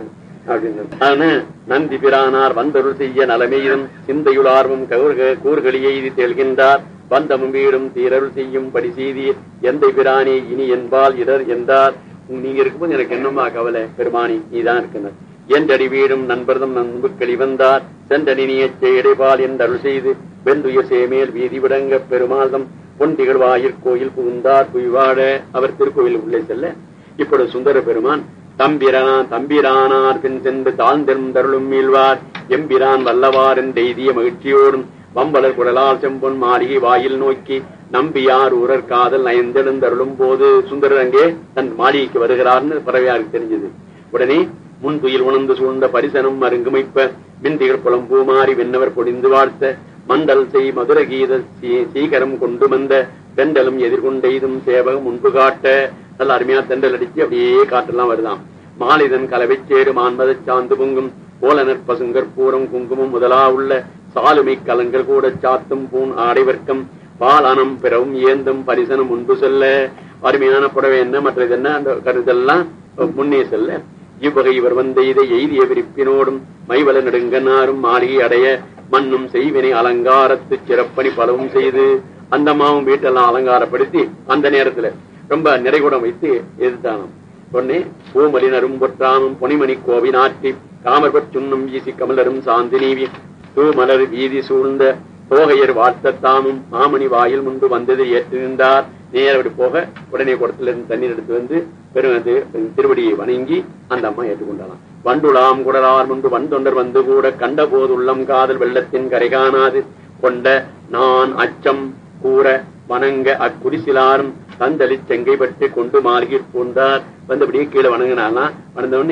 அப்படின்னு. நந்தி பிரானார் வந்தருள் செய்ய நலமையும் சிந்தையுள் ஆர்வம் கூறுகளி எய்தி தெல்கின்றார். வந்தமும் வீடும் தீரருள் செய்யும் படி செய்தீர் எந்த பிரானி இனி என்பால் இடர் என்றார். நீங்க இருக்கும்போது எனக்கு என்னமா கவலை பெருமானி, நீதான் இருக்கிற என்றடி வீடும் நண்பர்தம் நண்பு கழிவந்தார் சென்றடி நீச்சை இடைபால் என்று அருள் செய்து வெந்துயர் சேமேல் வீதி விடங்க பெருமாள்தம் பொன் திகழ்வாயிற் கோயில் புகுந்தார் புய்வாட. அவர் திருக்கோயில் உள்ளே செல்ல இப்பொழுது சுந்தர பெருமான் தம்பிரான் தம்பிரானார் பின் சென்று தாழ்ந்தெருந்தருளும் மீழ்வார் எம்பிரான் வல்லவார் என்றெய்திய மகிழ்ச்சியோடும் வம்பலர் குடலால் செம்பொன் மாளிகை வாயில் நோக்கி நம்பியார் ஊரர் காதல் நயந்தெழுந்தருளும் போது சுந்தரர் அங்கே தன் மாளிகைக்கு வருகிறார்னு பறவையாருக்கு தெரிஞ்சது. உடனே முன்துயில் உணர்ந்து சூழ்ந்த பரிசனம் அருங்குமைப்ப மின்திகழ் புலம்பூ மாறி வெண்ணவர் பொடிந்து வாழ்த்த மண்டல் செய் மதுர கீத சீகரம் கொண்டு வந்த தெண்டலும் எதிர்கொண்டெய்தும் சேவகம் முன்பு காட்ட. நல்ல அருமையா தெண்டல் அடிச்சு அப்படியே காட்டெல்லாம் வருதாம். மாலிதன் கலவை சேரு மான்மத சாந்து பொங்கும் கோலனர் பசுங்கற் பூரம் குங்குமம் முதலா உள்ள சாலுமை கலங்கள் கூட சாத்தும் பூன் ஆடைவர்க்கம் பாலானம் பிறவும் ஏந்தும் பரிசனம் முன்பு செல்ல. அருமையான புடவை என்ன மற்றது என்ன அந்த கருதெல்லாம் முன்னே செல்ல. இவ்வகை இவர் வந்த இதை எய்திய விரிப்பினோடும் மைவல நெடுங்கனாரும் மாளிகை அடைய மண்ணும் செய்வினை அலங்காரத்து சிறப்பணி பலவும் செய்து அந்த மாவும் வீட்டெல்லாம் அலங்காரப்படுத்தி அந்த நேரத்துல ரொம்ப நிறைகுடம் வைத்து எதிர்த்தானாம். பொன்னே பூமலினரும் பொற்றானும் பொனிமணி கோவினாற்றி காமர்பற் சுண்ணும் வீசி கமலரும் சாந்தி நீவி தூமலர் வீதி சூழ்ந்த தோகையர் வார்த்தத்தாமும் மாமணி வாயில் முன்பு வந்தது ஏற்று நின்றார். நேரடி போக உடனே குடத்துல இருந்து தண்ணீர் எடுத்து வந்து பெருமது திருவடியை வணங்கி அந்த அம்மா ஏற்றுக்கொண்டாலாம். வண்டுலாம் குடலார் முன்பு வன் தொண்டர் வந்து கூட கண்ட போது உள்ளம் காதல் வெள்ளத்தின் கரை காணாது கொண்ட நான் அச்சம் கூற வணங்க அக்குடிசிலாரும் தந்தளி செங்கை பட்டு கொண்டு மாளிகை பூந்தார். வந்து அப்படியே கீழே வணங்கினாலாம். வணந்தவொடனே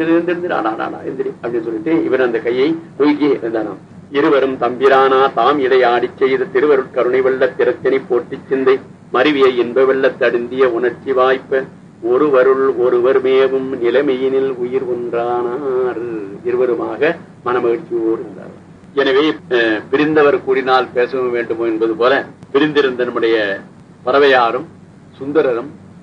எந்திரி அப்படின்னு சொல்லிட்டு இவர் அந்த கையை தூக்கி இருந்தாராம். இருவரும் தம்பிரானா தாம் இடை ஆடி செய்த திருவருட் கருணை வெள்ள திறத்தினை போட்டி சிந்தை மருவிய இன்ப வெள்ள தடுந்திய உணர்ச்சி வாய்ப்ப ஒருவருள் ஒருவர் மேவும் நிலைமையினில் உயிர் ஒன்றானார். இருவருமாக மனமகிழ்ச்சியோடு இருந்தார். எனவே பிரிந்தவர் கூறினால் பேசவும் வேண்டுமோ என்பது போல பிரிந்திருந்த நம்முடைய பறவையாரும் சுந்தரரும்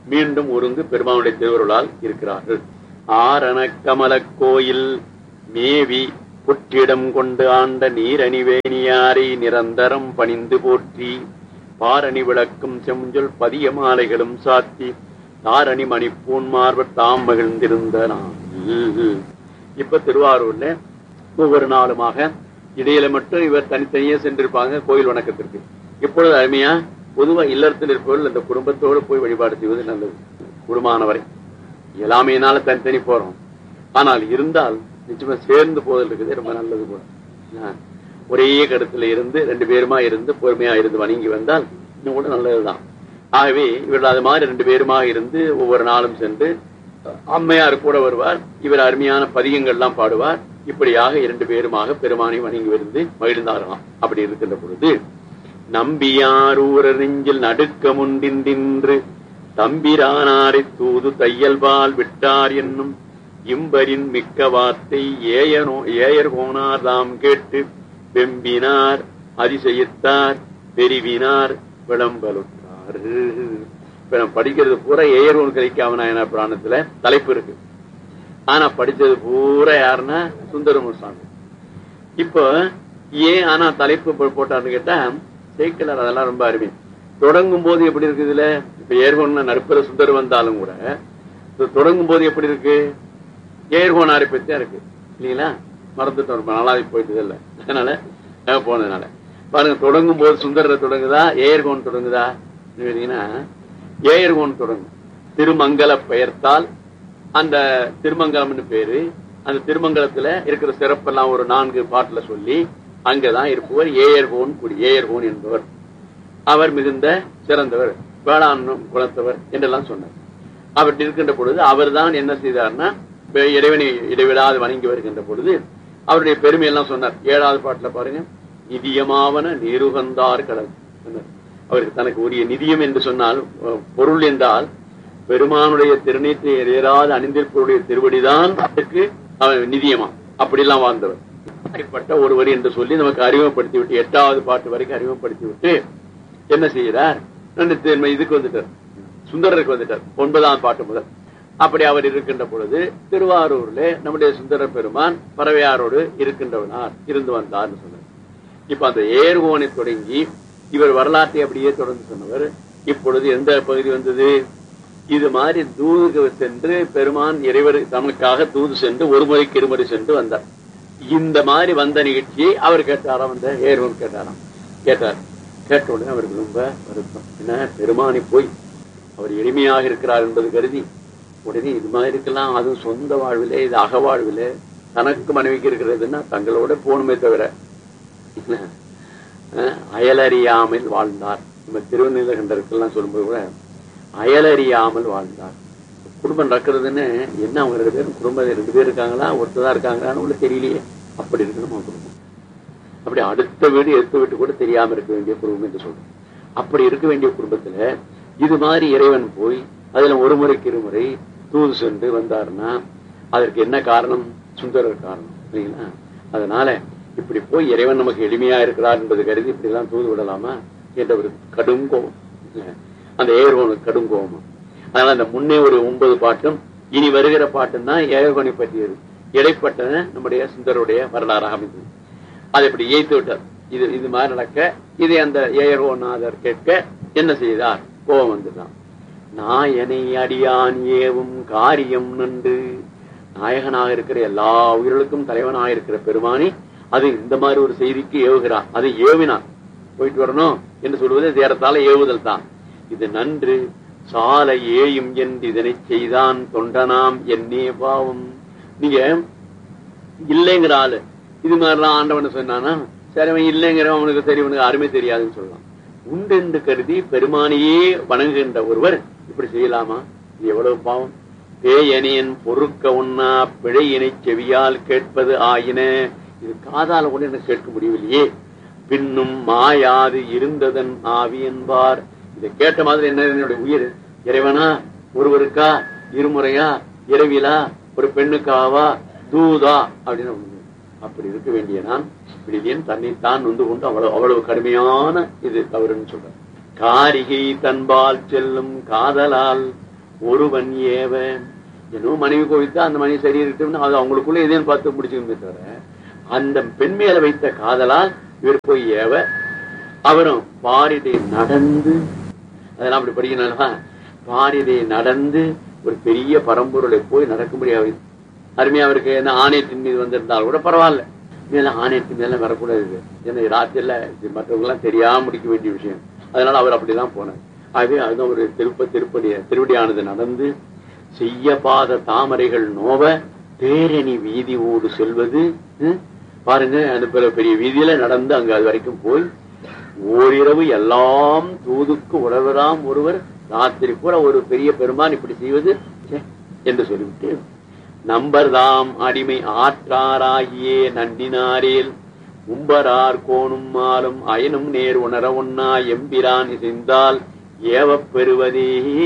மீண்டும் ஒருங்கு பெருமானுடைய திருவருளால் இருக்கிறார்கள். ஆரண கமல கோயில் மேவி புற்றிடம் கொண்டு ஆண்ட நீரணிவேணியாரை நிரந்தரம் பணிந்து போற்றி பாரணி விளக்கும் செஞ்சொல் பதிய மாலைகளும் சாத்தி தாரணி மணிப்பூன் மார்பர் தாம் மகிழ்ந்திருந்த நான். இப்ப திருவாரூர்ல ஒவ்வொரு நாளுமாக இடையில மட்டும் இவர் தனித்தனியே சென்றிருப்பாங்க கோயில் வணக்கத்திற்கு. இப்பொழுது அருமையா பொதுவா இல்லறத்தில் இருப்பவர்கள் அந்த குடும்பத்தோடு போய் வழிபாடு செய்வது நல்லது. குடும்பமானவரை எல்லாமையினால தனித்தனி போறோம், ஆனால் இருந்தால் நிச்சயமா சேர்ந்து போதல் இருக்குது ரொம்ப நல்லது கூட. ஒரே கருத்துல இருந்து ரெண்டு பேருமா இருந்து பொறுமையா இருந்து வணங்கி வந்தால் இன்னும் கூட நல்லதுதான். ஆகவே இவர்கள் அது மாதிரி ரெண்டு பேருமா இருந்து ஒவ்வொரு நாளும் சென்று அம்மையார் கூட வருவார், இவர் அருமையான பதிகங்கள்லாம் பாடுவார். இப்படியாக இரண்டு பேருமாக பெருமானை வணங்கி வந்து மகிழ்ந்தார்களாம். அப்படி இருக்கின்ற பொழுது நம்பியாரூர நெஞ்சில் நடுக்க முன்றின்று தம்பிரானாரை தூது தையல்பால் விட்டார் என்னும் இம்பரின் மிக்க வார்த்தை ஏயனோ ஏயர் கோனார் தாம் கேட்டு வெம்பினார் அதிசயித்தார் பெரிவினார் விளம்பலுத்தார். இப்ப நம்ம படிக்கிறது பூரா ஏயர்கோன் கலிக்காம நாயனார் புராணத்துல தலைப்பு இருக்கு, ஆனா படிச்சது பூரா யாருன்னா சுந்தரமூர் சாமி. இப்போ ஏன் ஆனா தலைப்பு போட்டாருன்னு கேட்டா சேக்கிழார் அதெல்லாம் ரொம்ப அருமை. தொடங்கும் போது எப்படி இருக்கு இதுல, இப்ப ஏர்கோன் நடுப்புற சுந்தர் வந்தாலும் கூட தொடங்கும் போது எப்படி இருக்கு, ஏர்கோனாரை பத்தியா இருக்கு இல்லீங்களா? மறந்துட்டோம், ரொம்ப நாளாவே போயிட்டு இல்லை, அதனால போனதுனால பாருங்க. தொடங்கும் போது சுந்தர தொடங்குதா ஏர்கோன் தொடங்குதா? ஏர்கோன் தொடங்கும் திருமங்கல பெயர்த்தால் அந்த திருமங்கலம்னு பேரு. அந்த திருமங்கலத்துல இருக்கிற சிறப்பெல்லாம் ஒரு நான்கு பாட்டுல சொல்லி அங்கதான் இருப்பவர் ஏயர்கோன் குடி. ஏயர்கோன் என்பவர் அவர் மிகுந்த சிறந்தவர், வேளாண் குலத்தவர் என்றெல்லாம் சொன்னார். அப்படி இருக்கின்ற பொழுது அவர் தான் என்ன செய்தார்னா இறைவனை இடைவிடாது வணங்கி வருகின்ற பொழுது அவருடைய பெருமை எல்லாம் சொன்னார். ஏழாவது பாட்டுல பாருங்க, நிதியமாவன நீருகந்தார் கடல். அவருக்கு தனக்கு உரிய நிதியம் என்று சொன்னால் பொருள் என்றால் பெருமானுடைய திருநீற்றை ஏறாது அணிந்திருப்பவருடைய திருவடிதான் அதுக்கு நிதியமா. அப்படிலாம் வாழ்ந்தவர் அப்படிப்பட்ட ஒருவர் என்று சொல்லி நமக்கு அறிமுகப்படுத்தி விட்டு எட்டாவது பாட்டு வரைக்கும் அறிமுகப்படுத்தி விட்டு என்ன செய்கிறார், இதுக்கு வந்துட்டார், சுந்தரருக்கு வந்துட்டார் ஒன்பதாம் பாட்டு முதல். அப்படி அவர் இருக்கின்ற பொழுது திருவாரூர்ல நம்முடைய சுந்தர பெருமான் பறவையாரோடு இருக்கின்றவனார் இருந்து வந்தார்னு சொன்னார். இப்ப அந்த ஏர்கோனை தொடங்கி இவர் வரலாற்றை அப்படியே தொடர்ந்து சொன்னவர். இப்பொழுது எந்த பகுதி வந்தது, இது மாதிரி தூது சென்று பெருமான் இறைவர் தமக்காக தூது சென்று ஒரு முறைக்கு இருமுறை சென்று வந்தார். இந்த மாதிரி வந்த நிகழ்ச்சியை அவர் கேட்டாராம், அந்த ஏர்கோன் கேட்டாராம். கேட்டார். கேட்ட உடனே அவருக்கு ரொம்ப வருத்தம். என்ன, பெருமானை போய் அவர் எளிமையாக இருக்கிறார் என்பது கருதி உடனே இது மாதிரி இருக்கலாம், அதுவும் சொந்த வாழ்விலே, இது அக வாழ்விலே தனக்கு மனைவிக்கு இருக்கிறதுன்னா தங்களோட போகணுமே தவிர அயலறியாமல் வாழ்ந்தார். நம்ம திருநீலகண்டருக்கெல்லாம் சொல்லும்போது கூட அயலறியாமல் வாழ்ந்தார். குடும்பம் நடக்கிறதுன்னு என்ன, அவங்க ரெண்டு பேரும் குடும்பம் ரெண்டு பேர் இருக்காங்களா ஒருத்ததான் இருக்காங்களான்னு உள்ள தெரியலையே. அப்படி இருக்கணுமா குடும்பம்? அப்படி அடுத்த வீடு எடுத்த வீட்டு கூட தெரியாம இருக்க வேண்டிய குடும்பம் என்று சொல்றோம். அப்படி இருக்க வேண்டிய குடும்பத்துல இது மாதிரி இறைவன் போய் அதுல ஒரு முறைக்கு இருமுறை தூது சென்று வந்தாருன்னா அதற்கு என்ன காரணம்? சுந்தரர் காரணம் இல்லைங்களா? அதனால இப்படி போய் இறைவன் நமக்கு எளிமையா இருக்கிறார் என்பது கருதி இப்படி எல்லாம் தூது விடலாமா என்ற ஒரு கடும் கோபம், அந்த ஏர்கோனுக்கு கடும் கோபமா. அதனால அந்த முன்னே ஒரு ஒன்பது பாட்டும் இனி வருகிற பாட்டும் தான் ஏர்கோனை பற்றியது. இடைப்பட்ட நம்முடைய சுந்தருடைய வரலாறாக அமைந்தது. அதை இப்படி ஏய்த்து விட்டார். இது இது மாதிரி நடக்க இதை அந்த ஏர்கோநாதர் கேட்க என்ன செய்தார்? கோபம் வந்துதான். நாயனை அடியான் ஏவும் காரியம் நன்று. நாயகனாக இருக்கிற எல்லா உயிர்களுக்கும் தலைவனாக இருக்கிற பெருமானி அது இந்த மாதிரி ஒரு செய்திக்கு ஏவுகிறான். அதை ஏவினான். போயிட்டு வரணும் என்று சொல்வது தேரத்தால ஏவுதல் தான். இது நன்று சால ஏயும் என்று இதனை செய்தான் தொண்டனாம் என்னே பாவம். நீங்க இல்லைங்கிற ஆளு இது மாதிரிலாம் ஆண்டவன் சொன்னானா சரி, அவன் இல்லைங்கிறவன் அவனுக்கு தெரியும், அருமை தெரியாதுன்னு சொல்லலாம். உண்டு என்று கருதி பெருமானையே வணங்குகின்ற ஒருவர் இப்படி செய்யலாமா? இது எவ்வளவு பாவம். பேயனியன் பொறுக்க உண்ணா பிழை இணை செவியால் கேட்பது ஆயின. இது காதால கூட எனக்கு கேட்க முடியவில்லையே. பின்னும் மாயாது இருந்ததன் ஆவி என்பார். இதை கேட்ட மாதிரி என்ன, என்னுடைய உயிர் இறைவனா, ஒருவருக்கா, இருமுறையா, இரவிலா, ஒரு பெண்ணுக்காவா, தூதா அப்படின்னு அப்படி இருக்க வேண்டிய நான் விடுதியன் தன்னைத்தான் நொந்து கொண்டு அவ்வளவு அவ்வளவு கடுமையான இது தவறுன்னு சொல்ற. காரிகை தன்பால் செல்லும் காதலால் ஒருவன் ஏவ என்னோ மனைவி கோவித்தா அந்த மனைவி சரி இருக்கட்டும், அது அவங்களுக்குள்ள எதையும் பார்த்து முடிச்சுக்கணுமே தவிர அந்த பெண் மேல வைத்த காதலால் இவர் போய் ஏவ அவரும் பாரிடை நடந்து, அதெல்லாம் அப்படி படிக்கணும், பாரிடை நடந்து ஒரு பெரிய பரம்பொருளை போய் நடக்க முடியாது. அருமையா அவருக்கு என்ன ஆணையத்தின் மீது வந்திருந்தாலும் கூட பரவாயில்ல, மேல ஆணையத்தின் மேல வரக்கூடாது, ஏன்னா ராத்திரில மற்றவங்க எல்லாம் தெரியாம முடிக்க வேண்டிய விஷயம். அதனால அவர் அப்படிதான் போனார். ஆகவே அதுதான் ஒரு திருப்ப திருப்படி திருவடியானது நடந்து செய்ய பாத தாமரைகள் நோவ பேரணி வீதி ஓடு செல்வது. பாருங்க, அந்த பெரிய வீதியில நடந்து அங்க அது வரைக்கும் போய் ஓரிரவு எல்லாம் தூதுக்கு உறவராம் ஒருவர், ராத்திரி கூட ஒரு பெரிய பெருமான் இப்படி செய்வது என்று சொல்லிவிட்டு நம்பர்தாம் அடிமை ஆற்றாராகியே நண்டினாரேல் உம்பரார் கோணும் மாலும் அயனும் நேர் உணர ஒன்னா எம்பிரான் இசைந்தால் ஏவப் பெறுவதே.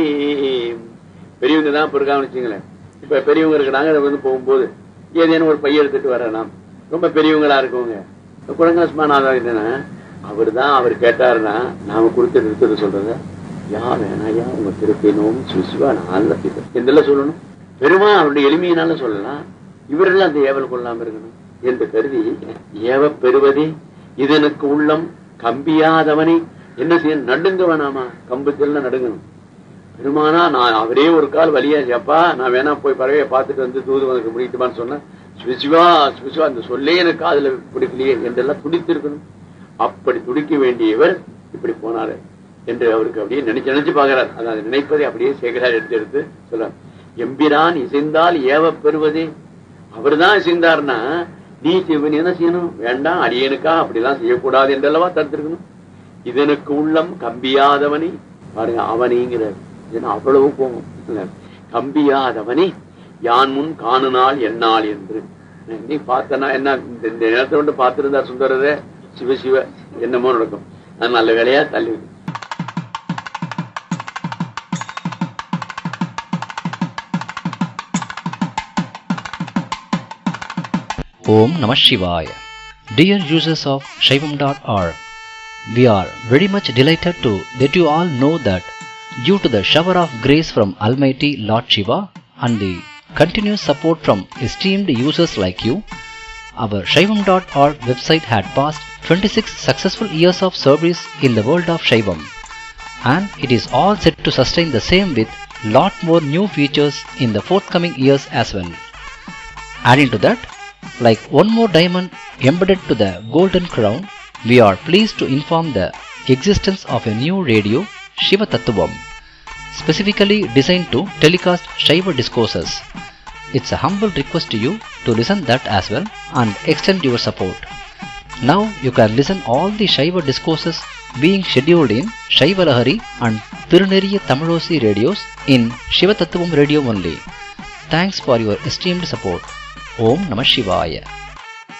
பெரியவங்க தான் இருக்கான்னு வச்சுங்களேன். இப்ப பெரியவங்க இருக்கிறாங்க, வந்து போகும்போது ஏதேனும் ஒரு பைய எடுத்துட்டு வரலாம், ரொம்ப பெரியவங்களா இருக்கவங்க குழந்தை அவர் தான் அவர் கேட்டாருன்னா நாம கொடுத்து நிறுத்தது சொல்றத யா வேணாயா உங்க திருப்பினோம் சுசிவா நாள் என்றெல்லாம் சொல்லணும். பெருமா அவருடைய எளிமையினால சொல்லலாம், இவரெல்லாம் அந்த ஏவல் கொள்ளாம இருக்கணும் என்று கருதி ஏவ பெறுவதே இதனுக்கு உள்ளம் கம்பியாதவனை என்ன செய்ய நடுங்க வேணாமா, கம்புல நடுங்கணும். பெருமானா நான் அவரே ஒரு கால் வழியா எப்பா நான் வேணா போய் பறவையை பார்த்துட்டு வந்து தூது உனக்கு முடிக்குமான்னு சொன்னேன். சுசிவா சுசிவா அந்த சொல்லே எனக்கு காதுல பிடிக்கலையே என்றெல்லாம் துடித்து இருக்கணும். அப்படி துடிக்க வேண்டியவர் இப்படி போனாரு என்று அவருக்கு அப்படியே நினைச்சு நினைச்சு பாக்குறாரு. அதாவது நினைப்பதை அப்படியே சேகரார் எடுத்து எடுத்து சொல்ற எம்பிரான் இசைந்தால் ஏவ பெறுவதே. அவர் தான் இசைந்தார்னா நீ சிவன் என்ன செய்யணும், வேண்டாம் அடியனுக்கா அப்படிலாம் செய்யக்கூடாது என்றல்லவா தடுத்திருக்கணும். இதனுக்கு உள்ளம் கம்பியாதவனி பாருங்க, அவனிங்கிறார். அவ்வளவு போகும். கம்பியாதவனி யான் முன் காணுநாள் என்னால் என்று நீ பார்த்தனா என்ன இந்த நேரத்தை கொண்டு பார்த்திருந்தா சுந்தரத சிவ சிவ என்னமோ நடக்கும். அது நல்ல வேலையா தள்ளி. Om Namah Shivaya. Dear users of Shaivam dot org, we are very much delighted to let you all know that due to the shower of grace from Almighty Lord Shiva and the continuous support from esteemed users like you, our Shaivam dot org website had passed twenty-six successful years of service in the world of Shaivam, and it is all set to sustain the same with lot more new features in the forthcoming years as well. Adding to that, like one more diamond embedded to the golden crown, we are pleased to inform the existence of a new radio, Shiva Tattvam, specifically designed to telecast Shaiva discourses. It's a humble request to you to listen that as well and extend your support. Now you can listen all the Shaiva discourses being scheduled in Shaiva Lahari and Tiruneriya Tamilosi radios in Shiva Tattvam radio only. Thanks for your esteemed support. Om Namah Shivaya.